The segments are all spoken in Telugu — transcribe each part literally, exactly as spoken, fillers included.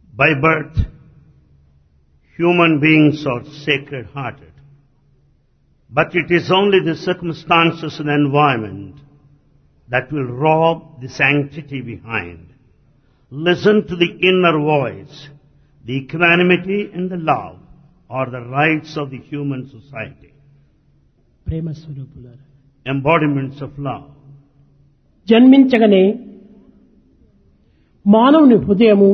By birth, human beings are sacred-hearted. But it is only the circumstances and environment that will rob the sanctity behind. Listen to the inner voice. The equanimity and the love are the rights of the human society. ప్రేమ స్వరూపులారా, Embodiments of love. జన్మించగానే మానవుని హృదయము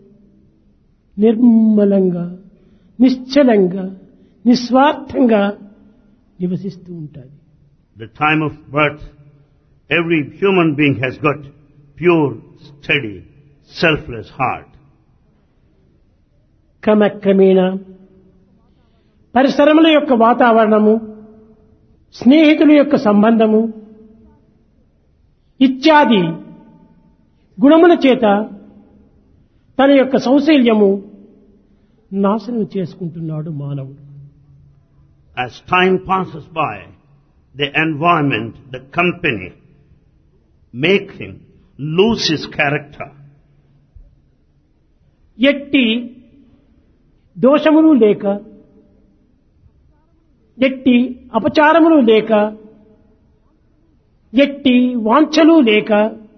నిర్మలంగా, నిశ్చలంగా, నిస్వార్థంగా నివసిస్తూ ఉంటుంది. The time of birth, every human being has got pure, steady, selfless heart. క్రమక్రమేణా పరిసరముల యొక్క వాతావరణము, స్నేహితుల యొక్క సంబంధము ఇత్యాది గుణముల చేత తన యొక్క సౌశల్యము నాశనం చేసుకుంటున్నాడు మానవుడు. As time passes by, the environment, the company, make him lose his character. ఎట్టి దోషములు లేక, ఎట్టి అపచారములు లేక, ఎట్టి వాంఛలు లేక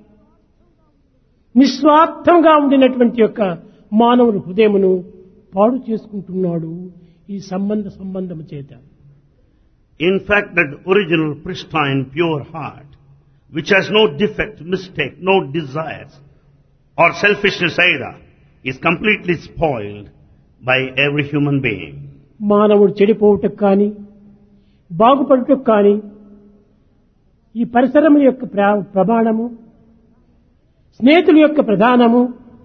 నిస్వార్థంగా ఉండినటువంటి యొక్క మానవుని హృదయమును పాడు చేసుకుంటున్నాడు ఈ సంబంధ సంబంధము చేత. In fact, that original pristine pure heart, which has no defect, mistake, no desires or selfishness either, is completely spoiled by every human being. మానవుడు చెడిపోవుటకు కానీ, బాగుపడుటకు కానీ ఈ పరిసరముల యొక్క ప్ర- ప్రమాణము, స్నేహితుల యొక్క ప్రధానము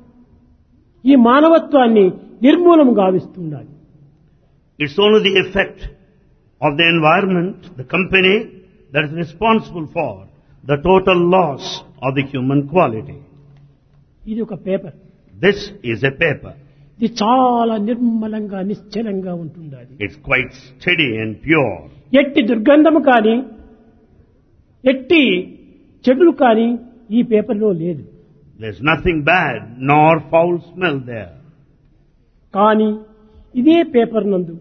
ఈ మానవత్వాన్ని నిర్మూలము గావిస్తున్నది. It's only the effect of the environment, the company, that is responsible for the total loss of the human quality. ఇది ఒక paper. This is a paper. ఇది చాలా నిర్మలంగా, నిశ్చలంగా ఉంటుంది. అది It's quite steady and pure. ఎట్టి దుర్గంధము కానీ, ఎట్టి చెడులు కానీ ఈ పేపర్లో లేదు. There's nothing bad nor foul smell there. కానీ ఇదే పేపర్ నందు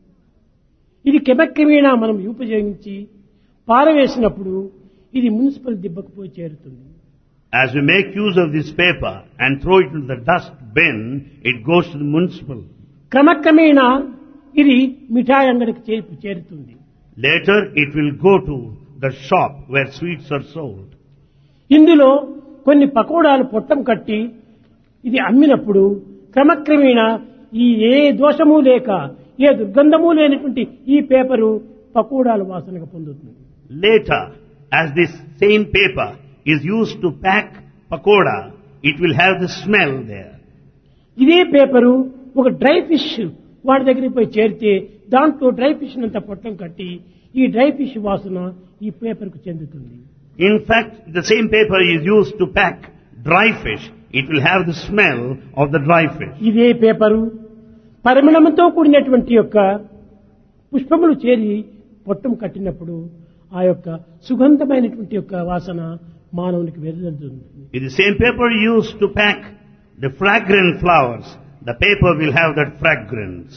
ఇది క్రమక్రమేణా మనం ఉపయోగించి పారవేసినప్పుడు ఇది మున్సిపల్ దిబ్బకు పోయి చేరుతుంది. As we make use of this paper and throw it into the dust bin, it goes to the municipal. క్రమక్రమేణా ఇది మిఠాయి అంగడికి చేరు చేరుతుంది. Later it will go to the shop where sweets are sold. ఇందులో కొన్ని పకోడాలు పొట్టం కట్టి ఇది అమ్మినప్పుడు క్రమక్రమేణా ఈ ఏ దోషము లేక, ఏ దుర్గంధము లేనటువంటి ఈ పేపరు పకోడాల వాసనగా పొందుతుంది. Later, as this same paper is used to pack pakoda, it will have the smell there. ఇదే పేపరు ఒక డ్రై ఫిష్ వాడి దగ్గరికి పోయి చేరితే దాంట్లో డ్రై ఫిష్ అంతా పొట్టం కట్టి ఈ డ్రై ఫిష్ వాసన ఈ పేపర్కు చెందుతుంది. In fact, the same paper is used to pack dry fish. It will have the smell of the dry fish. ఇదే పేపరు పరిమళంతో కూడినటువంటి యొక్క పుష్పములు చేరి పొట్టం కట్టినప్పుడు ఆ యొక్క సుగంధమైనటువంటి యొక్క వాసన మానవునికి వెదజల్లుతుంది. It is the same paper used to pack the fragrant flowers. The paper will have that fragrance.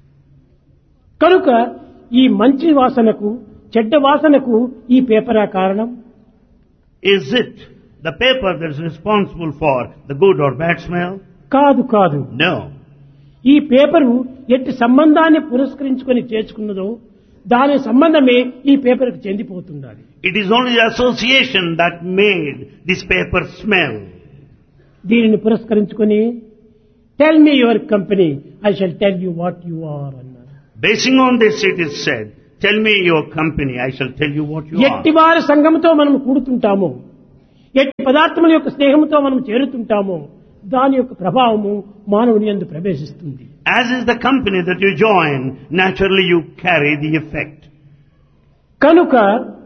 కనుక ఈ మంచి వాసనకు, చెడ్డ వాసనకు ఈ పేపరా కారణం? Is it the paper that is responsible for the good or bad smell? కాదు కాదు. No. ఈ పేపరు ఎట్టి సంబంధాన్ని పురస్కరించుకొని చేర్చుకున్నదో దాని సంబంధమే ఈ పేపర్కు చెందిపోతుండాలి. It is only the association that made this paper smell. దీనిని పురస్కరించుకొని tell me your company, I shall tell you what you are అన్నారు. Basing on this, it is said, tell me your company, I shall tell you what you are. ఎట్టి వారి సంఘముతో మనం కూడుతుంటామో, ఎట్టి పదార్థముల యొక్క స్నేహంతో మనం చేరుతుంటామో దాని యొక్క ప్రభావము మానవుని యందు ప్రవేశిస్తుంది. As is the company that you join, naturally you carry the effect. కనుక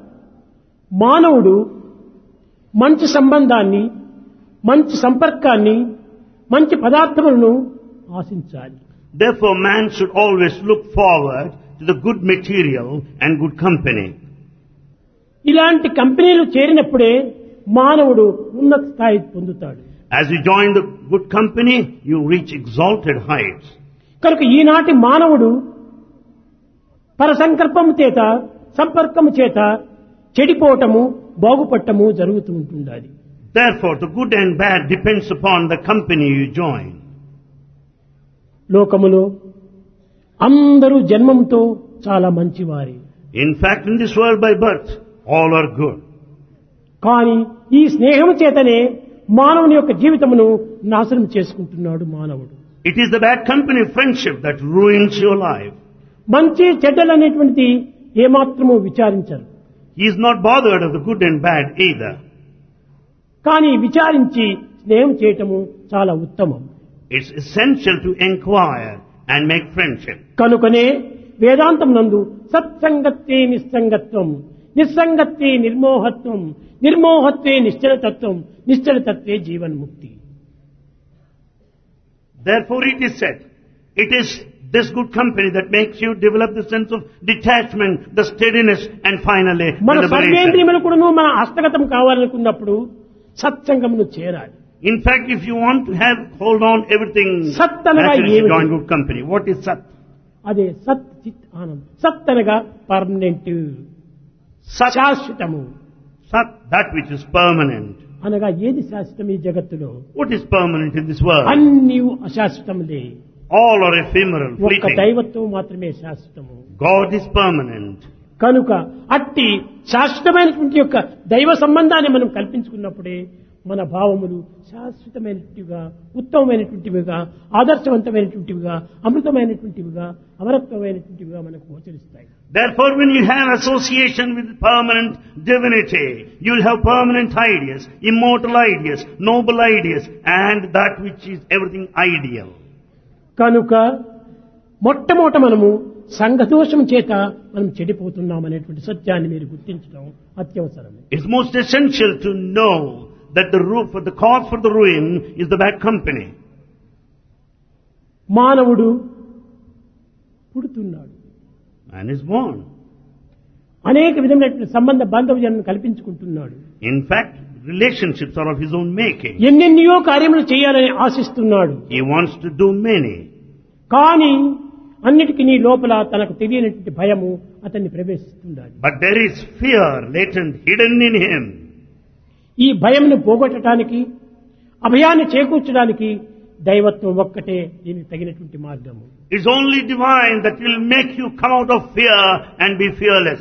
మానవుడు మంచి సంబంధాన్ని, మంచి సంపర్కాన్ని, మంచి పదార్థములను ఆశించాలి. Therefore, man should always look forward to the good material and good company. ఇలాంటి కంపెనీలు చేరినప్పుడే మానవుడు ఉన్నత స్థాయి పొందుతాడు. As you join the good company, you reach exalted heights. కనుక ఈనాటి మానవుడు పరసంకల్పము చేత సంపర్కము చేత చెడిపోవటము బాగుపడటము జరుగుతూ ఉంటుండాలి. Therefore, the good and bad depends upon the company you join. లోకములో అందరూ జన్మంతో చాలా మంచివారే. In fact, in this world by birth, all are good. కానీ ఈ స్నేహము చేతనే మానవుని యొక్క జీవితమును నాశనం చేసుకుంటున్నాడు మానవుడు. It is the bad company friendship that ruins your life. మంచి చెడ్డలు అనేటువంటిది ఏమాత్రము విచారించరు. He is not bothered of the good and bad either. కానీ విచారించి స్నేహం చేయటము చాలా ఉత్తమం. It's essential to inquire and make friendship. కనుకనే వేదాంతం నందు సత్సంగత్వే నిస్సంగత్వం, నిస్సంగత్వే నిర్మోహత్వం, నిర్మోహత్వే నిశ్చలతత్వం, నిశ్చలతత్వే జీవన్ముక్తి. Therefore it is said, it is this good company that makes you develop the sense of detachment, the steadiness, and finally మన the liberation. సర్వేంద్రియములు కూడాను మన హస్తగతం కావాలనుకున్నప్పుడు సత్సంగమును చేరాలి. In fact, if you want to have hold on everything, సత్ అనగా naturally you ఏమిటి? join good company. What is sat? అదే సత్ చిత్ ఆనందం. సత్ అనగా పర్మనెంట్, Sat, శాశ్వతము. sat, that which is permanent. అనగా ఏది శాశ్వతం ఈ జగత్తులో? What is permanent in this world? అన్నీ అశాశ్వతములే. All are ephemeral, ఒక్క fleeting. దైవత్వం మాత్రమే శాశ్వతము. God is permanent. కనుక అట్టి శాశ్వతమైనటువంటి యొక్క దైవ సంబంధాన్ని మనం కల్పించుకున్నప్పుడే మన భావములు శాశ్వతమైనటువంటివిగా, ఉత్తమమైనటువంటివిగా, ఆదర్శవంతమైనటువంటివిగా, అమృతమైనటువంటివిగా, అమరత్వమైనటువంటివిగా మనకు గోచరిస్తాయి. Therefore, when you have association with permanent divinity, you will have permanent ideas, immortal ideas, noble ideas, and that which is everything ideal. కనుక మొట్టమొదట మనము సంఘదోషం చేత మనం చెడిపోతున్నాం అనేటువంటి సత్యాన్ని మీరు గుర్తించడం అత్యవసరం. It's most essential to know that the root for the cause for the ruin is the bad company. మానవుడు పుడుతున్నాడు, Man is born. అనేక విధమైనటువంటి సంబంధ బాంధవ్యాలను కల్పించుకుంటున్నాడు. In fact, relationships are of his own making. ఎన్నెన్నో కార్యములు చేయాలని ఆశిస్తున్నాడు. He wants to do many. కానీ అన్నిటికీ నీ లోపల తనకు తెలియనటువంటి భయము అతన్ని ప్రవేశిస్తుండాలి. But there is fear latent, hidden in him. ఈ భయమును పోగొట్టడానికి, అభయాన్ని చేకూర్చడానికి దైవత్వం ఒక్కటే దీనికి తగినటువంటి మార్గము. It's only divine that will make you come out of fear and be fearless.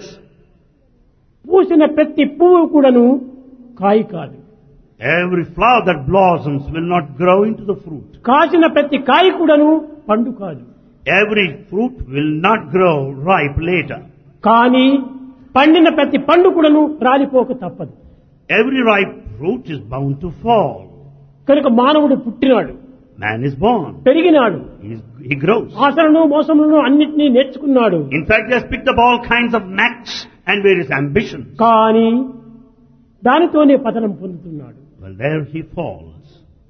పూసిన ప్రతి పువ్వు కూడాను కాయ కాదు. Every flower that blossoms will not grow into the fruit. కాసిన ప్రతి కాయ కూడాను పండు కాదు. Every fruit will not grow ripe later. కానీ పండిన ప్రతి పండు కూడాను రాలిపోక తప్పదు. Every ripe fruit is bound to fall. కనుక మానవుడు పుట్టినాడు, Man is born. పెరిగినాడు, He, is, he grows. ఆశలను మోసములను అన్నిటినీ నేర్చుకున్నాడు. In fact, he has picked up all kinds of knacks and various ambitions. కానీ దానితోనే పతనం పొందుతున్నాడు. Well, there he falls.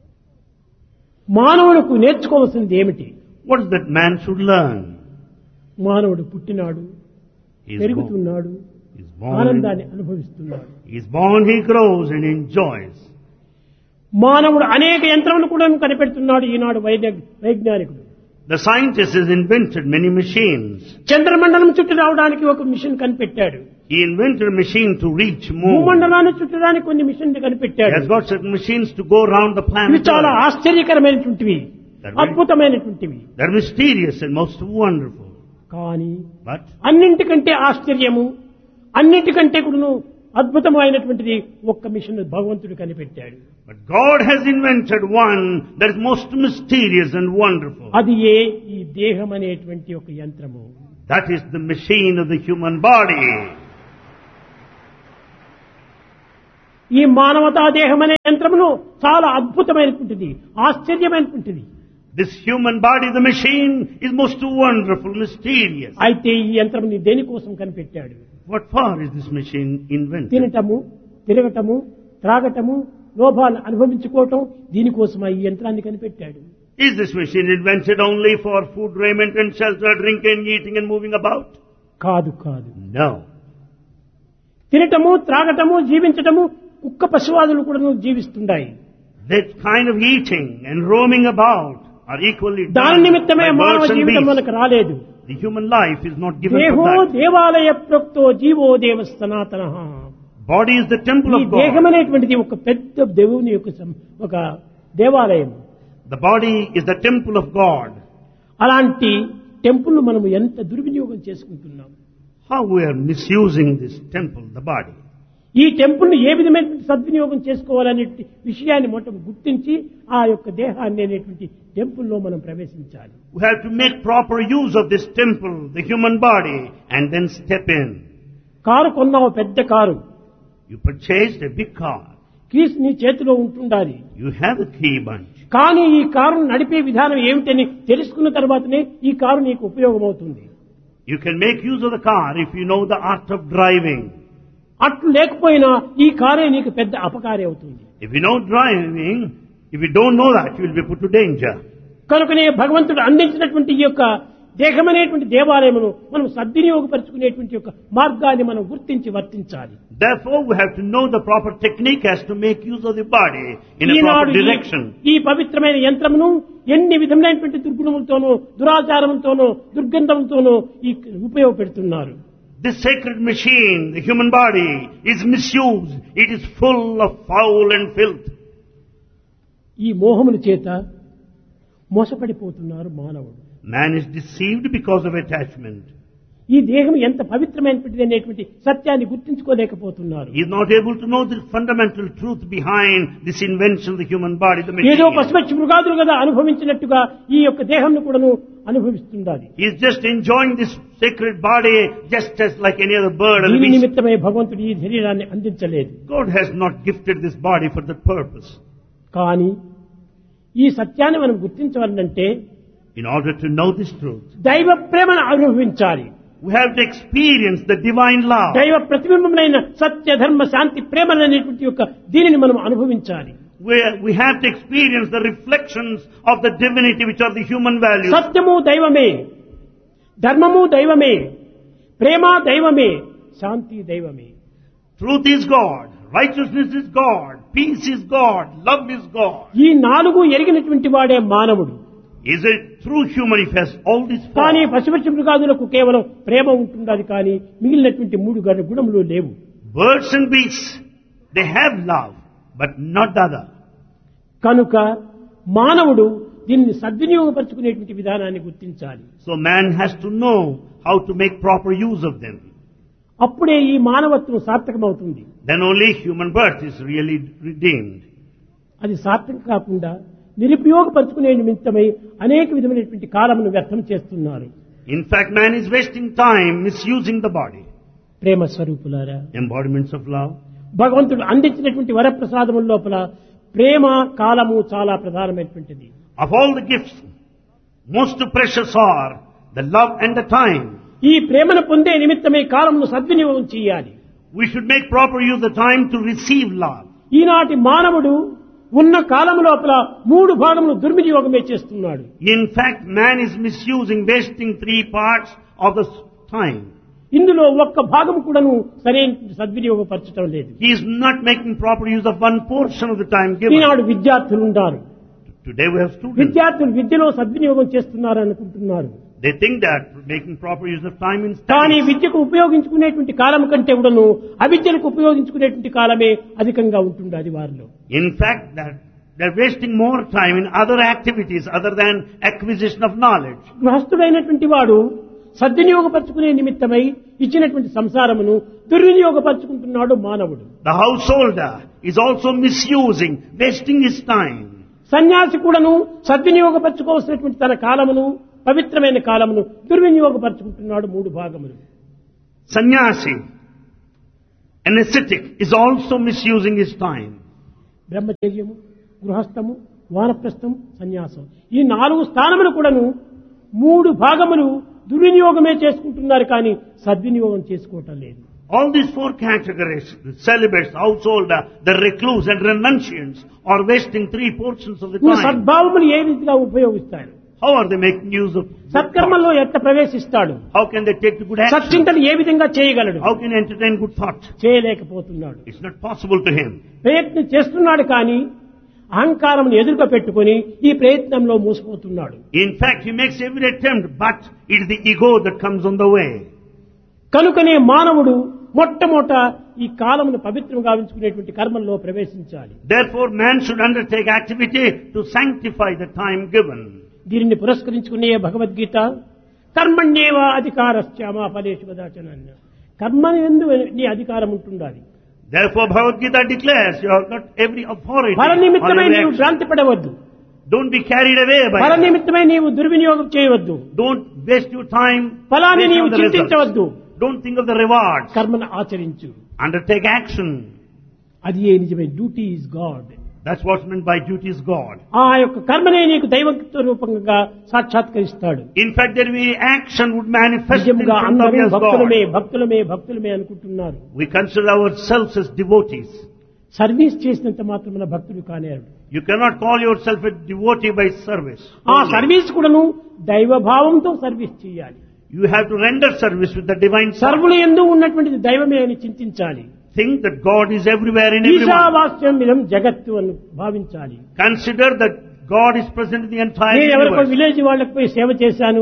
మానవులకు నేర్చుకోవాల్సింది ఏమిటి? What is that man should learn? మానవుడు పుట్టినాడు, He is born. పెరుగుతున్నాడు, He is born. ఆనందాన్ని అనుభవిస్తున్నాడు. He is born, he grows and enjoys. మానవుడు అనేక యంత్రములు కూడా కనిపెడుతున్నాడు ఈనాడు వైద్య- వైజ్ఞానికుడు. The scientist has invented many machines. చంద్రమండలం చుట్టూ రావడానికి ఒక మిషన్ కనిపెట్టాడు. He invented a machine to reach moon. భూమండలాన్ని చుట్టడానికి కొన్ని మిషన్లు He కనిపెట్టాడు. has got certain machines to go around the ఇవి planet. చాలా Earth. ఆశ్చర్యకరమైనటువంటివి, They're very- అద్భుతమైనటువంటివి. They're mysterious and most wonderful. కానీ But అన్నింటికంటే ఆశ్చర్యము, అన్నింటికంటే కూడా అద్భుతమైనటువంటిది ఒక్క మిషన్ భగవంతుడు కనిపెట్టాడు. But God has invented one that is most mysterious and wonderful. అది ఏ ఈ దేహం అనేటువంటి ఒక యంత్రము. That is the machine of the human body. ఈ మానవతా దేహం అనే యంత్రమును చాలా అద్భుతమైనటువంటిది, ఆశ్చర్యమైనటువంటిది. This human body, the machine, is most wonderful, mysterious. అయితే ఈ యంత్రముని దేనికోసం కనిపెట్టాడు? What for is this machine invented? తినటము, తిరగటము, త్రాగటము, లోభాలను అనుభవించుకోవటం, దీనికోసం ఈ యంత్రాన్ని కనిపెట్టాడు. Is this machine invented only for food, raiment and shelter, drinking, eating and moving about? కాదు కాదు. No. తినటము, త్రాగటము, జీవించటము, కుక్క పశువాదులు కూడా జీవిస్తున్నాయి. that kind of eating and roaming about are equally దాని done నిమిత్తమే by మానవ birds and జీవితం beasts. మనకు రాలేదు. The human life is not given దేహో for that. దేవాలయ ప్రోక్తో జీవో దేవ సనాతన. Body is the temple ఈ of God. దేహం అనేటువంటిది ఒక పెద్ద దేవుని యొక్క సం- ఒక దేవాలయం. The body is the temple of God. అలాంటి టెంపుల్ మనం ఎంత దుర్వినియోగం చేసుకుంటున్నాం. How we are misusing this temple, the body. ఈ టెంపుల్ ను ఏ విధమైన సద్వినియోగం చేసుకోవాలనే విషయాన్ని మొత్తం గుర్తించి ఆ యొక్క దేహాన్ని అనేటువంటి టెంపుల్ లో మనం ప్రవేశించాలి. We have to make proper use of this temple, the human body, and then step in. Car కొన్నావు, పెద్ద car, You purchased a big car. Keys నీ చేతిలో ఉంటుండాలి. You have a key bunch. కానీ ఈ కారును నడిపే విధానం ఏమిటని తెలుసుకున్న తర్వాతనే ఈ కారు నీకు ఉపయోగమవుతుంది. You can make use of the car if you know the art of driving. అట్లు లేకపోయినా ఈ కారే నీకు పెద్ద అపకారి అవుతుంది. If you know driving, if you don't know that, you will be put to danger. కనుకనే భగవంతుడు అందించినటువంటి ఈ యొక్క దేహమనేటువంటి దేవాలయమును మనం సద్వినియోగపరుచుకునేటువంటి యొక్క మార్గాన్ని మనం గుర్తించి వర్తించాలి. Therefore, we have to know the proper technique as to make use of the body in a Eenadu proper ఈ- direction. ఈ పవిత్రమైన యంత్రమును ఎన్ని విధములైనటువంటి దుర్గుణములతోనూ దురాచారములతోనూ దుర్గంధములతోనూ ఈ ఉపయోగపెడుతున్నారు. This sacred machine, the human body, is misused. It is full of foul and filth. ఈ మోహముల చేత మోసపడిపోతున్నారు మానవుడు. Man is deceived because of attachment. ఈ దేహం ఎంత పవిత్రమైనటువంటిది అనేటువంటి సత్యాన్ని గుర్తించుకోలేకపోతున్నారు. He is not able to know the fundamental truth behind this invention of the human body, the ఏదో machine. పశుపక్షి మృగాదులు కదా అనుభవించినట్టుగా ఈ యొక్క దేహంను కూడాను అనుభవిస్తుండాలి. He is just enjoying this sacred body just as like any other bird or దీని beast. నిమిత్తమై భగవంతుడు ఈ శరీరాన్ని అందించలేదు. God has not gifted this body for that purpose. కానీ ఈ సత్యాన్ని మనం గుర్తించవాలంటే In order to know this truth, దైవ ప్రేమను అనుభవించాలి. we have to experience the divine love. దైవ ప్రతిబింబమైన సత్య ధర్మ శాంతి ప్రేమలు అనేటువంటి యొక్క దీనిని మనం అనుభవించాలి. We, we have to experience the reflections of the divinity which are the human values. సత్యము దైవమే, ధర్మము దైవమే, ప్రేమ దైవమే, శాంతి దైవమే. Truth is God, righteousness is God, peace is God, love is God. ఈ నాలుగు ఎరిగినటువంటి వాడే మానవుడు. Is a true human if he has all these కానీ four. పశుపక్షి మృగాదులకు కేవలం ప్రేమ ఉంటుండాలి, కానీ మిగిలినటువంటి మూడు గణ గుణములు లేవు. Birds and beasts, they have love, but not the other. కనుక మానవుడు దీన్ని సద్వినియోగపరచుకునేటువంటి విధానాన్ని గుర్తించాలి. So man has to know how to make proper use of them. అప్పుడే ఈ మానవత్వం సార్థకమవుతుంది. Then only human birth is really redeemed. అది సార్థకం కాకుండా నిరుపయోగపరుచుకునే నిమిత్తమై అనేక విధమైనటువంటి కాలమును వ్యర్థం చేస్తున్నారు. In fact, man is wasting time misusing the body. ప్రేమ స్వరూపులారా, Embodiments of love. భగవంతుడు అందించినటువంటి వరప్రసాదముల లోపల ప్రేమ కాలము చాలా ప్రధానమైనటువంటిది. Of all the gifts, most precious are the love and the time. ఈ ప్రేమను పొందే నిమిత్తమై కాలమును సద్వినియోగం చేయాలి. We should make proper use of the time to receive love. ఈనాటి మానవుడు ఉన్న కాలం లోపల మూడు భాగములు దుర్వినియోగమే చేస్తున్నాడు. In fact, man is misusing, wasting three parts of the time. ఇందులో ఒక్క భాగం కూడాను సరైన సద్వినియోగపరచడం లేదు. He is not making proper use of one portion of the time given. ఈనాడు విద్యార్థులు ఉన్నారు. Today we have students. విద్యార్థులు విద్యలో సద్వినియోగం చేస్తున్నారు అనుకుంటున్నారు. They think that making proper use of time in కానీ studies. విద్యకు ఉపయోగించుకునేటువంటి కాలం కంటే కూడాను అవిద్యలకు ఉపయోగించుకునేటువంటి కాలమే అధికంగా ఉంటుంది అది వారిలో. In fact, that they're wasting more time in other activities other than acquisition of knowledge. గృహస్థుడైనటువంటి వాడు సద్వినియోగపరచుకునే నిమిత్తమై ఇచ్చినటువంటి సంసారమును దుర్వినియోగపరచుకుంటున్నాడు మానవుడు. The householder is also misusing, wasting his time. సన్యాసి కూడాను సద్వినియోగపరచుకోవాల్సినటువంటి తన కాలమును పవిత్రమైన కాలమును దుర్వినియోగపరచుకుంటున్నాడు మూడు భాగములు. Sannyasi, an ascetic, is also misusing his time. బ్రహ్మచర్యము, గృహస్థము, వానప్రస్థం, సన్యాసం ఈ నాలుగు స్థానములు కూడాను మూడు భాగములు దుర్వినియోగమే చేసుకుంటున్నారు, కానీ సద్వినియోగం చేసుకోవటం లేదు. All these four categories, the celibates, householder, the recluse and renunciants, are wasting three portions of the ఈ time. సద్భావములు ఏ విధంగా ఉపయోగిస్తాడు? How are they making use of సత్కర్మల్లో ఎట్లా ప్రవేశిస్తాడు? How can they take the good action? సత్చింతలు ఏ విధంగా చేయగలడు? How can he entertain good thought? చేయలేకపోతున్నాడు. It's not possible to him. ప్రయత్నం చేస్తున్నాడు, కానీ అహంకారం ఎదురుగా పెట్టుకుని ఈ ప్రయత్నంలో మూసిపోతున్నాడు. In fact, he makes every attempt, but it is the ego that comes on the way. కనుకనే మానవుడు మొట్టమొదట ఈ కాలమును పవిత్రం గావించుకునేటువంటి కర్మల్లో ప్రవేశించాలి. Therefore, man should undertake activity to sanctify the time given. దీనిని పురస్కరించుకునే భగవద్గీత కర్మణ్యేవ అధికారస్య మా ఫలేషు కదాచన అన్న. కర్మ యందు నీ అధికారం ఉంటుండాలి. Therefore, Bhagavad Gita declares you have got every authority. ఫల నిమిత్తమై on every నీవు action. భ్రాంతి పడవద్దు. Don't be carried away by ఫల it. నిమిత్తమై నీవు దుర్వినియోగం చేయవద్దు. Don't waste your time. ఫలాన్ని based నీవు on the చింతించవద్దు. results. Don't think of the rewards. కర్మను ఆచరించు. Undertake action. అది ఏ నిజమే. Duty is God. That's what's meant by duty is God. ఆ యొక్క కర్మనే నీకు దైవత్వ రూపంగా సాక్షాత్కరిస్తాడు. In fact, there will be action would manifest in నిజంగా front of అందరూ you as భక్తులమే God. భక్తులమే భక్తులమే అనుకుంటున్నారు. We consider ourselves as devotees. Service చేసినంత మాత్రమున భక్తుడు కానేరు. You cannot call yourself a devotee by service. ఆ సర్వీస్ కూడాను దైవ భావంతో సర్వీస్ చేయాలి. You have to render service with the divine service. సర్వులు యందు ఉన్నటువంటిది దైవమే అని చింతించాలి. Think that God is everywhere in everyone. ఈశావాస్యం ఇదం జగత్తు అని భావించాలి. Consider that God is present in the entire నేను ఎవరికో universe. విలేజ్ వాళ్ళకి పోయి సేవ చేశాను,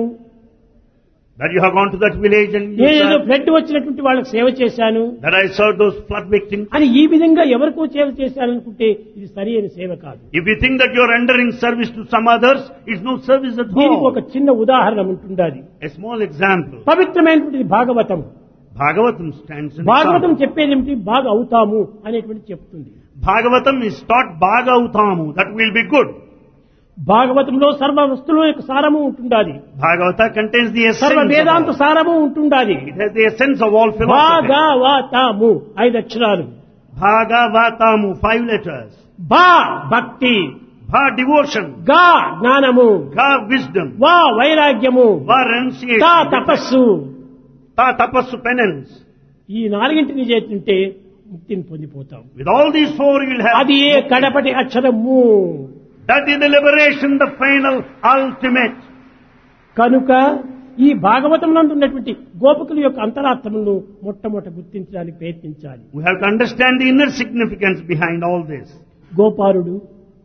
That you have gone to that village and you నేను ఏదో serve, ఫ్లడ్ వచ్చినటువంటి వాళ్ళకి సేవ చేశాను that I served those flood victims. అని ఈ విధంగా ఎవరికో సేవ చేశాననుకుంటే ఇది సరి అయిన సేవ కాదు. If you think that you are rendering service to some others, it's no service at దీనికి ఒక all. చిన్న ఉదాహరణ ఉంటుండాలి. A small example. పవిత్రమైనటువంటిది Bhagavatam. Bhagavatam stands in Bhagavatam example. చెప్పేది ఏమిటి? బాగా అవుతాము అనేటువంటి చెప్తుంది. Bhagavatam is taught Bhagautamu, that will be good. భాగవతంలో సర్వ వస్తువుల యొక్క సారము ఉంటుండాలి. Bhagavata contains the సర్వ essence వేదాంత of all. సారము ఉంటుండాలి. It has the essence of all philosophy. భాగవతము ఐదు అక్షరాలు. Bhagavatamu, five letters. బా భక్తి, Bha, devotion. గా జ్ఞానము, Ga, wisdom. వా వైరాగ్యము, Va, తా renunciation. తపస్సు. Ta, tapassu, penance. ఈ నాలుగింటిని చేస్తుంటే ముక్తిని పొందిపోతాం. With all these four you will have. అది ఏ కడపటి అక్షరము. That is the liberation, the final, ultimate. కనుక ఈ భాగవతం నందు ఉన్నటువంటి గోపికల యొక్క అంతరార్థములను మొట్టమొదట గుర్తించడానికి ప్రయత్నించాలి. We have to understand the inner significance behind all this. గోపాలుడు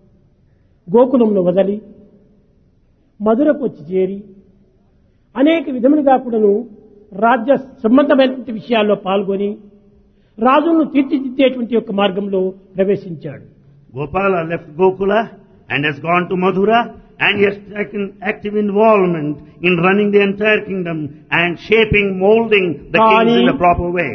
గోకులంను వదలి మధురకు వచ్చి చేరి అనేక విధములుగా కూడాను రాజ్య సంబంధమైనటువంటి విషయాల్లో పాల్గొని రాజును తీర్చిదిద్దేటువంటి యొక్క మార్గంలో ప్రవేశించాడు. Gopala left Gokula and has gone to Madhura and he has taken active involvement in running the entire kingdom and shaping, molding the kings in a proper way.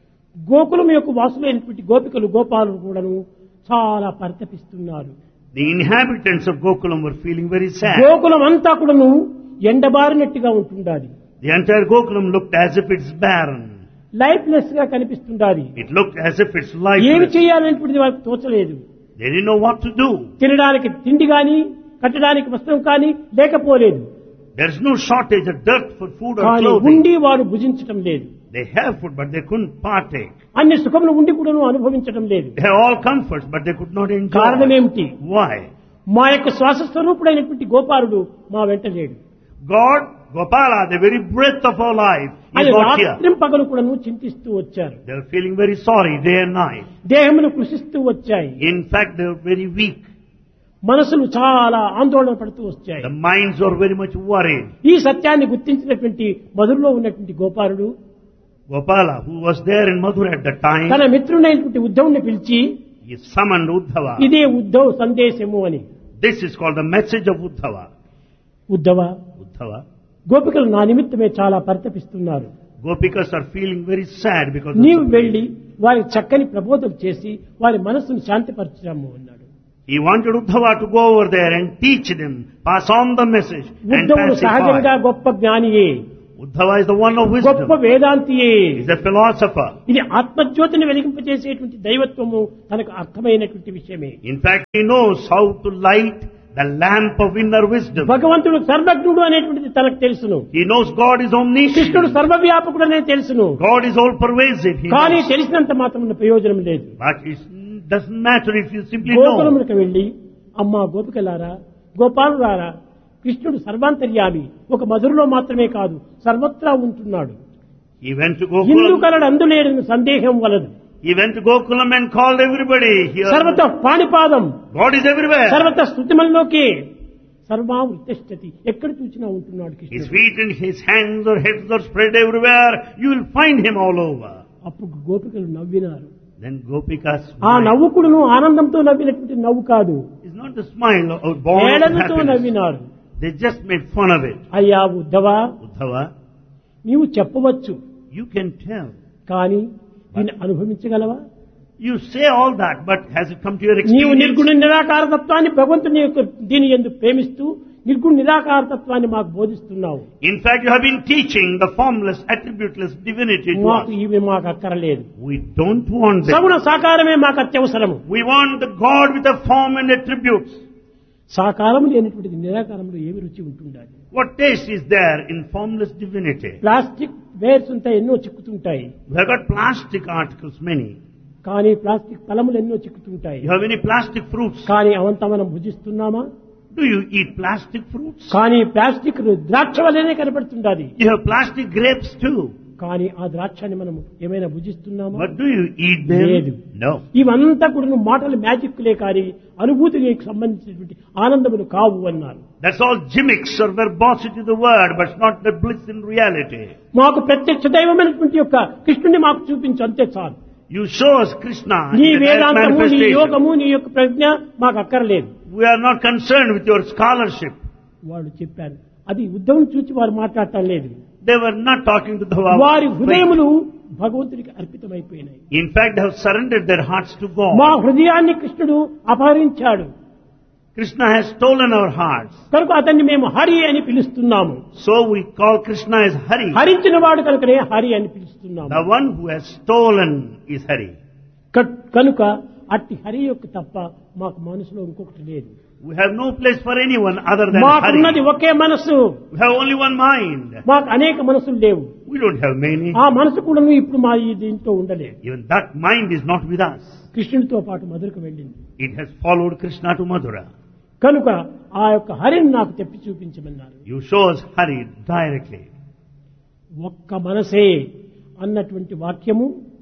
Gokulam యొక్క వాసులైనటువంటి గోపికలు గోపాలులు కూడాను చాలా పరితపిస్తున్నారు. The inhabitants of Gokulam were feeling very sad. Gokulam అంతా కూడాను ఎండబారినట్టుగా ఉంటుండాలి. The entire Gokulam looked as if it's barren. Lifeless గా కనిపిస్తుండాలి. It looked as if it's ఏమి lifeless. చేయాలనేటువంటిది వాళ్ళకి తోచలేదు. They didn't know what to do. తినడానికి తిండి గాని కట్టడానికి వస్త్రం కానీ లేకపోలేదు. There's no shortage of dirt for food or కానీ clothing. ఉండి వారు భుజించటం లేదు. They have food, but they couldn't partake. అన్ని సుఖములు ఉండి కూడాను అనుభవించటం లేదు. They have all comforts, but they could not enjoy. కారణమేమిటి? Why? మా యొక్క శ్వాస స్వరూపుడైనటువంటి గోపాలుడు మా వెంట లేడు. God, Gopala, the very breath of our life, is అని not here. రాత్రి పగలు కూడాను చింతిస్తూ వచ్చారు. They are feeling very sorry day and night. దేహములు కృషిస్తూ వచ్చాయి. In fact, they are very weak. మనసులు చాలా ఆందోళన పడుతూ వచ్చాయి. The minds are very much worried. ఈ సత్యాన్ని గుర్తించినటువంటి మధురలో ఉన్నటువంటి గోపాలుడు Gopala, who was there in Mathura at that time, తన మిత్రుడైనటువంటి ఉద్ధవుని పిలిచి he summoned Uddhava. ఇదే ఉద్ధవ్ సందేశము అని. This is called the message of Uddhava. Uddhava, Uddhava, గోపికలు నా నిమిత్తమే చాలా పరితపిస్తున్నారు. Gopikas are feeling very sad because of నీవు the వెళ్లి వారి చక్కని ప్రబోధం చేసి వారి మనస్సును శాంతిపరచుదాము అన్నాడు. He wanted Uddhava to go over there and teach them, pass on the message and ఉద్ధవుడు సహజంగా pacify. గొప్ప జ్ఞానియే, Uddhava is the one of గొప్ప wisdom. వేదాంతియే. He's a philosopher. ఇది ఆత్మజ్యోతిని వెలిగింపజేసేటువంటి దైవత్వము తనకు అర్థమైనటువంటి విషయమే. In fact, he knows how to light the lamp of inner wisdom. భగవంతుడు సర్వజ్ఞుడు అనేటువంటిది తనకు తెలుసును. He knows God is omniscient. కృష్ణుడు సర్వవ్యాపకుడు అనేది తెలుసును. God is all pervasive. He కానీ knows. తెలిసినంత మాత్రం ప్రయోజనం లేదు. But it doesn't matter if you simply know. గోకులములకు వెళ్లి అమ్మా గోపికలారా గోపాలులారా కృష్ణుడు సర్వాంతర్యామి, ఒక మధురలో మాత్రమే కాదు సర్వత్రా ఉంటున్నాడు. He went to Indu Gokula. కలడు అందులేడని సందేహం వలదు. He went to Gokulam and called everybody here. సర్వత పాణిపాదం, God is everywhere. సర్వత స్థుతిమల్లోకి సర్వా ఉత్తిష్టతి, ఎక్కడ చూసినా ఉంటున్నాడు His కృష్ణుడు. feet and his hands or heads are spread everywhere. You will find him all over. అప్పుడు గోపికలు నవ్వినారు. Then Gopikas ఆ smiled. నవ్వుకుడును ఆనందంతో నవ్వినటువంటి నవ్వు కాదు, It's not a smile or born of ఏడలతో happiness. నవ్వినారు. They just made fun of it. అయ్యా ఉద్ధవా, Uddhava, నీవు చెప్పవచ్చు, you can tell. కానీ దీన్ని అనుభవించగలవా? You say all that, but has it come to your నీవు experience? నిర్గుణ నిరాకార తత్వాన్ని భగవంతుని యొక్క దీని ఎందుకు ప్రేమిస్తూ నిర్గుణ నిరాకార తత్వాన్ని మాకు బోధిస్తున్నావు. In fact, you have been teaching the formless, attributeless divinity to మాకు us. ఇవి మాకు అక్కరలేదు. We don't want them. సగుణ సాకారమే మాకు అత్యవసరము. We want the God with a form and attributes. సాకారం లేనటువంటిది నిరాకారంలో ఏమి రుచి ఉంటుండాలి? What taste is there in formless divinity? Plastic wears ఉంటాయి, ఎన్నో చిక్కుతుంటాయి. We have got plastic articles, many. కానీ ప్లాస్టిక్ ఫలములు ఎన్నో చిక్కుతుంటాయి. You have any plastic fruits? కానీ అవంతా మనం భుజిస్తున్నామా? Do you eat plastic fruits? కానీ ప్లాస్టిక్ ద్రాక్ష వల్లనే కనపడుతుండాలి. You have plastic grapes too. కానీ ఆ ద్రాక్షాన్ని మనం ఏమైనా భుజిస్తున్నామా? But do you eat లేదు. them? No. ఇవంతా కూడా మాటలు మ్యాజిక్లే కానీ అనుభూతికి సంబంధించినటువంటి ఆనందములు కావు అన్నారు. That's all gimmicks or verbosity of the word, but it's not the bliss in reality. మాకు ప్రత్యక్ష దైవమైనటువంటి యొక్క కృష్ణుని మాకు చూపించు, అంతే చాలు. You show us Krishna నీ in the direct వేదాంతము, నీ manifestation. యోగము, నీ యొక్క ప్రజ్ఞ మాకు అక్కర్లేదు. We are not concerned with your scholarship. వాళ్ళు చెప్పారు. అది ఉద్ధవం చూచి వారు మాట్లాడటం లేదు. They were not talking to the వారి హృదయములు భగవంతుడికి అర్పితమైపోయినాయి. In fact, they have surrendered their hearts to మా God. హృదయాన్ని కృష్ణుడు అపహరించాడు Krishna has stolen our hearts. కనుక అతన్ని మేము హరి అని పిలుస్తున్నాము. So we call Krishna as Hari. హరించిన వాడు కనుకనే హరి అని పిలుస్తున్నాము. The one who has stolen is Hari. క- కనుక అట్టి హరి యొక్క తప్ప మాకు మనసులో ఇంకొకటి లేదు. We have no place for anyone other than మాకున్నది Hari. ఒకే మనసు, We have only one mind. మాకు అనేక మనసులు లేవు. We don't have many. ఆ మనసు కూడా ఇప్పుడు మా ఈ దీంట్లో ఉండలేదు. Even that mind is not with us. కృష్ణుడితో పాటు మధురకు వెళ్ళింది. It has followed Krishna to Mathura. కనుక ఆ యొక్క హరిని నాకు తెప్పి చూపించమన్నారు. You show us Hari directly. ఒక్క మనసే అన్నటువంటి వాక్యము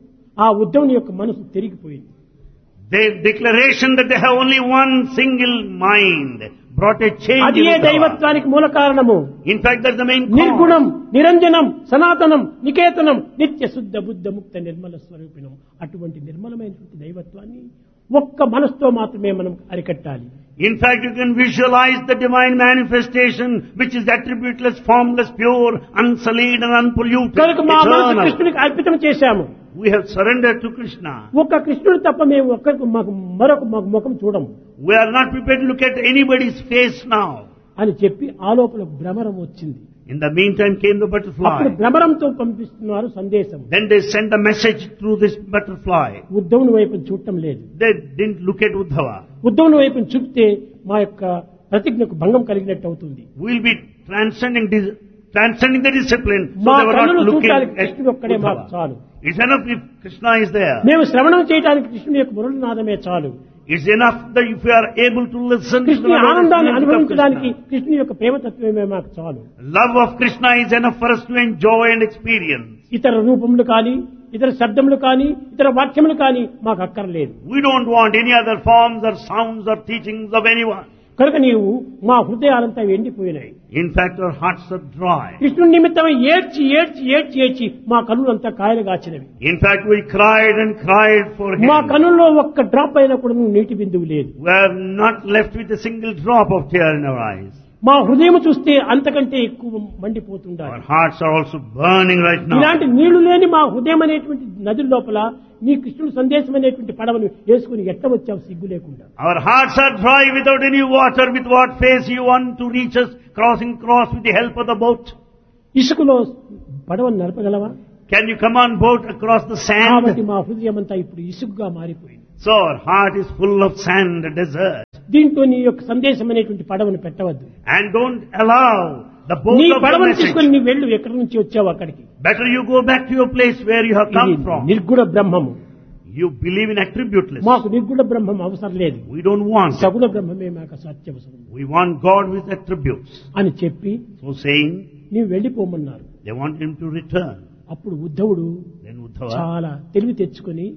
ఆ ఉద్ధవుని యొక్క మనసు తిరిగిపోయింది. Their declaration that they have only one single mind brought a change అది in ఏ Uddhava. దైవత్వానికి మూల కారణము. In fact, that's the main నిర్గుణం, cause. నిరంజనం, సనాతనం, నికేతనం, నిత్య శుద్ధ బుద్ధ ముక్త నిర్మల స్వరూపిణం. అటువంటి నిర్మలమైనటువంటి దైవత్వాన్ని ఒక్క మనసుతో మాత్రమే మనం అరికట్టాలి. In fact, you can visualize the divine manifestation which is attributeless, formless, pure, unsullied and unpolluted, కనుక మా మనసు eternal. కృష్ణునికి అర్పితం చేశాము. We have surrendered to Krishna. ఒక్క కృష్ణుడు తప్ప మేము ఒక్కరికి మాకు మరొక మాకు ముఖం చూడము We are not prepared to look at anybody's face now. అని చెప్పి ఆ లోపల భ్రమరం వచ్చింది. In the meantime came the అప్పుడు butterfly. భ్రమరంతో పంపిస్తున్నారు సందేశం. Then they sent a message through this butterfly. ఉద్ధవుని వైపు చూడటం లేదు. They didn't look at Uddhava. ఉద్ధవుని వైపు చూపితే మా యొక్క ప్రతిజ్ఞకు భంగం కలిగినట్టు అవుతుంది. We'll be transcending dis- transcending the discipline. So మా they were కన్నులు not looking చూడటానికి at కృష్ణుడు ఒక్కడే మాకు Uddhava. చాలు. It's enough if Krishna is there. మేము శ్రవణం చేయడానికి కృష్ణుని యొక్క మురళనాదమే చాలు. It's enough that if we are able to listen to the కృష్ణుని ఆనందాన్ని music of అనుభవించడానికి Krishna. కృష్ణుని యొక్క ప్రేమతత్వమే మాకు చాలు. Love of Krishna is enough for us to enjoy and experience. ఇతర రూపములు కానీ, ఇతర శబ్దములు కానీ, ఇతర వాక్యములు కానీ మాకు అక్కర్లేదు. We don't want any other forms or sounds or teachings of anyone. కనుక నీవు మా హృదయాలంతా ఎండిపోయినాయి. In fact, our hearts are dry. కృష్ణుని నిమిత్తమై ఏడ్చి ఏడ్చి ఏడ్చి ఏడ్చి మా కన్నులంతా కాయలుగాచినవి. In fact, we cried and cried for him. మా కన్నుల్లో ఒక్క డ్రాప్ అయినా కూడా నీటి బిందువు లేదు. We are not left with a single drop of tear in our eyes. మా హృదయం చూస్తే అంతకంటే ఎక్కువ మండిపోతుండాలి. Our hearts are also burning right now. ఇలాంటి నీళ్లు లేని మా హృదయం అనేటువంటి నది లోపల నీ కృష్ణుడు సందేశం అనేటువంటి పడవను వేసుకుని ఎట్ట వచ్చావు సిగ్గు లేకుండా. Our hearts are dry without any water. With what face you want to reach us, crossing cross with the help of the boat? ఇసుకలో పడవను నడపగలవా? Can you come on boat across the కాబట్టి sand? మా హృదయం అంతా ఇప్పుడు ఇసుకగా మారిపోయింది. So our heart is full of sand, desert. దీంట్లో నీ యొక్క సందేశం అనేటువంటి పడవను పెట్టవద్దు. And don't allow the boat నీ of the పడవను message. తీసుకుని నీ వెళ్ళు, ఎక్కడి నుంచి వచ్చావు అక్కడికి. Better you go back to your place where you have ఇది come from. నిర్గుణ బ్రహ్మము. You believe in attributeless. మాకు నిర్గుణ బ్రహ్మం అవసరం లేదు. We don't want it. సగుణ బ్రహ్మమే మాకు సత్యవసరం We want God with attributes. అని చెప్పి So saying, నీవు వెళ్ళిపోమన్నారు. they want him to return. అప్పుడు ఉద్ధవుడు Then Uddhava, చాలా తెలివి తెచ్చుకొని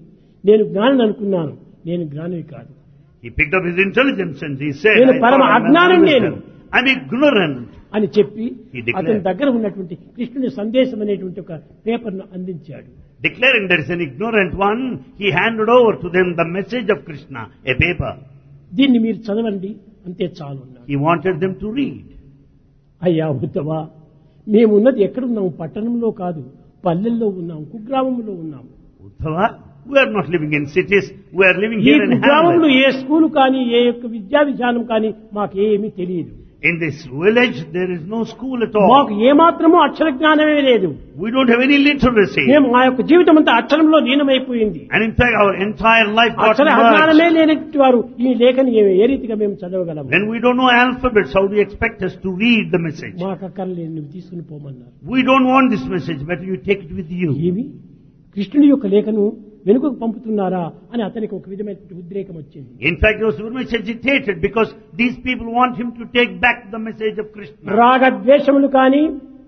నేను జ్ఞానం అనుకున్నాను, నేను జ్ఞాని కాదు. He picked up his intelligence and he said, నేను I పరమ thought I'm అజ్ఞానం an నేను. wisdom. I'm ignorant. అని చెప్పి He declared. అతని దగ్గర ఉన్నటువంటి కృష్ణుని సందేశం అనేటువంటి ఒక పేపర్ను అందించాడు. Declaring there is an ignorant one, he handed over to them the message of Krishna, a paper. దీన్ని మీరు చదవండి అంతే చాలు అన్నాడు. He wanted them to read. అయ్యా ఉద్ధవా, మేమున్నది ఎక్కడున్నాము? పట్టణంలో కాదు, పల్లెల్లో ఉన్నాము, కుగ్రామంలో ఉన్నాము. Uddhava, we are not living in cities, we are living ఈ here in కుగ్రామంలో hamlets. A school కానీ ఏ యొక్క విద్యా విధానం కానీ మాకేమీ తెలియదు. In this village, there is no school at మాకు all. ఏమాత్రమూ అక్షర జ్ఞానమే లేదు. We don't have any literacy. మేము మా యొక్క జీవితం అంతా అక్షరంలో లీనమైపోయింది. And in fact, our entire life got Akshara merged. అజ్ఞానమే లేనటువంటి వారు ఈ లేఖని ఏ ఏ రీతిగా మేము చదవగలము? When we don't know alphabets, how do you expect us to read the message? మాకు అక్కర్లేదు, నువ్వు తీసుకుని పోమన్నారు. We don't want this message, but you take it with you. ఏమి కృష్ణుడి యొక్క లేఖను వెనుకకు పంపుతున్నారా అని అతనికి ఒక విధమైన ఉద్రేకం వచ్చింది. In fact, he was very much agitated because these people want him to take back the message of Krishna. రాగద్వేషములు కానీ,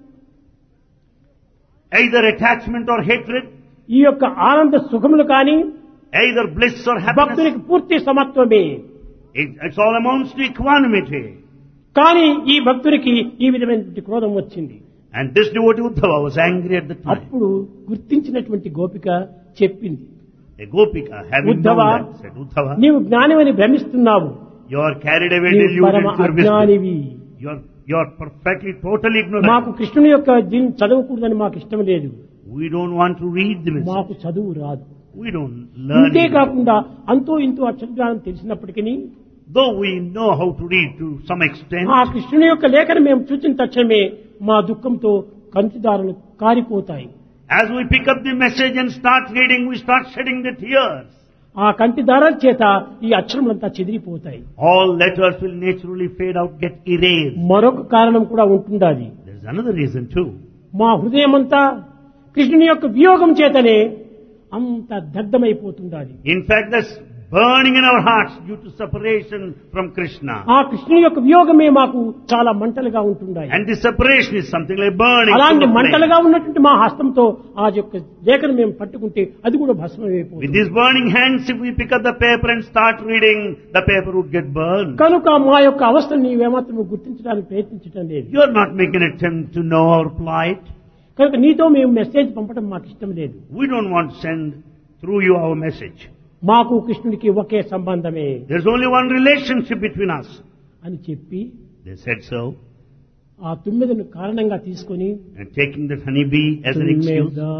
Either attachment or hatred, ఈ యొక్క ఆనంద సుఖములు కానీ either bliss or happiness. భక్తునికి పూర్తి సమత్వమే. It, it's all amounts to equanimity. కానీ ఈ భక్తునికి ఈ విధమైనటువంటి క్రోధం వచ్చింది. And this devotee Uddhava was angry at the time. అప్పుడు గుర్తించినటువంటి గోపిక చెప్పింది, A Gopika, having known Uddhava, that, said, Uddhava, నీవు జ్ఞానమని భ్రమిస్తున్నావు, you are carried away, నీవు deluded పరమ with your wisdom. అజ్ఞానివి. You are, you are perfectly, totally ignorant. మాకు కృష్ణుని యొక్క దీన్ని చదవకూడదని మాకు ఇష్టం లేదు, We don't want to read the message. మాకు చదువు రాదు. We don't learn. ఇంతే it. కాకుండా అంతో ఇంతో అక్షరజ్ఞానం తెలిసినప్పటికీ Though we know how to read to some extent, ఆ కృష్ణుని యొక్క లేఖను మేము చూచిన తక్షణమే మా దుఃఖంతో కంటిదారులు కారిపోతాయి. as we pick up the message and start reading, we start shedding the tears. ఆ కంటిదారాల చేత ఈ అక్షరములంతా చెదిరిపోతాయి. All letters will naturally fade out, get erased. మరొక కారణం కూడా ఉంటుండాలి. There is another reason too. మా హృదయమంతా కృష్ణుని యొక్క వియోగం చేతనే అంత దగ్ధమైపోతుండాలి. In fact, there's burning in our hearts due to separation from Krishna. ఆ కృష్ణుని యొక్క వియోగమే మాకు చాలా మంటలుగా ఉంటుండాలి. And this separation is something like burning. అలాంటి full of మంటలుగా flame. ఉన్నటువంటి మా హస్తంతో ఆ యొక్క లేఖను మేము పట్టుకుంటే అది కూడా With భస్మమైపోతుంది. these burning hands, if we pick up the paper and start reading, the paper would get burned. కనుక మా యొక్క అవస్థను నీవేమాత్రం గుర్తించడానికి ప్రయత్నించడం లేదు. You are not making an attempt to know our plight. కనుక నీతో మేము మెసేజ్ పంపడం మాకు ఇష్టం లేదు. We don't want to send through you our message. మాకు కృష్ణుడికి ఒకే సంబంధమే There's only one relationship between us. అని చెప్పి They said so. ఆ తుమ్మెదను కారణంగా తీసుకొని And taking that honeybee as an excuse. తుమ్మెదా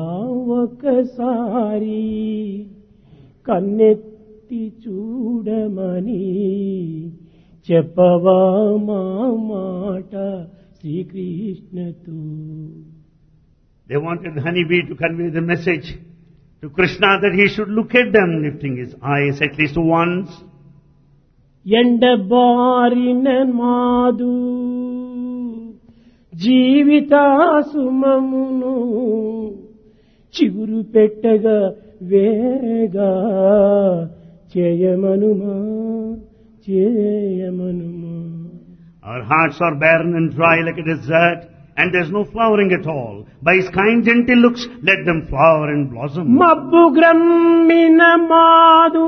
ఒకసారి కన్నెత్తి చూడమని చెప్పవా మా మాట శ్రీకృష్ణతో. They wanted the honeybee to convey the message to Krishna that he should look at them, lifting his eyes at least once. ఎండబారిన మాదు జీవితాసుమమును చిగురు పెట్టగా వేగా చేయమనుమా చేయమనుమా. Our hearts are barren and dry like a desert, and there's no flowering at all. By his kind, gentle looks, let them flower and blossom. మబ్బు గ్రమ్మిన మాదు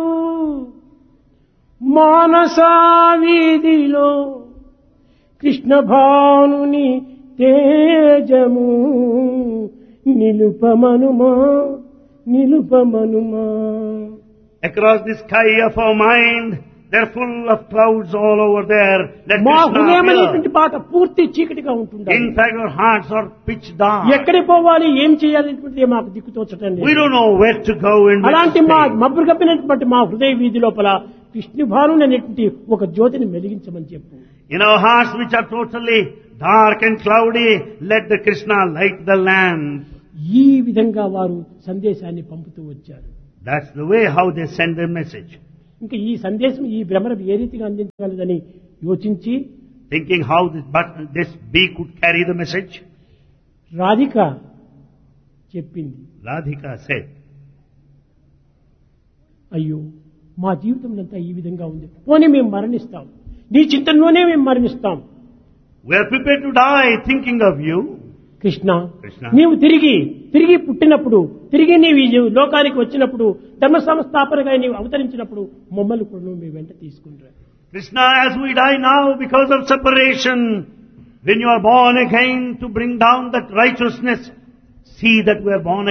మానసా వీధిలో కృష్ణ భానుని తేజము నిలుపమనుమా నిలుపమనుమా. Across the sky of our mind, they're full of clouds all over there. Let మా Krishna హృదయం అనేటువంటి appear. పాట పూర్తి చీకటిగా ఉంటుంది. In fact, our hearts are pitch dark. ఎక్కడికి పోవాలి, ఏం చేయాలనేటువంటిది మాకు దిక్కుతోచటం We లేదు. don't know where to go and where అలాంటి to మా stay. మబ్బు కప్పినటువంటి మా హృదయ వీధి లోపల కృష్ణ భానుని అనేటువంటి ఒక జ్యోతిని వెలిగించమని చెప్పు. In our hearts which are totally dark and cloudy, let the Krishna light the lamp. ఈ విధంగా వారు సందేశాన్ని పంపుతూ వచ్చారు. That's the way how they send their message. ఇంకా ఈ సందేశం ఈ భ్రమరం ఏ రీతిగా అందించగలదని యోచించి Thinking how this, but this bee could carry the message, Radhika చెప్పింది, Radhika said, అయ్యో మా జీవితం అంతా ఈ విధంగా ఉంది, పోనీ మేము మరణిస్తాం, నీ చింతనలోనే మేము మరణిస్తాం. we are prepared to die thinking of you. Krishna Krishna. నీవు తిరిగి తిరిగి పుట్టినప్పుడు తిరిగి నీవు ఈ లోకానికి వచ్చినప్పుడు ధర్మ సంస్థాపనగా నీవు అవతరించినప్పుడు మమ్మల్ని కూడా నువ్వు మీ వెంట తీసుకుంటారు. Krishna, as we die now because of separation, when you are born again to bring down that righteousness, see that we are born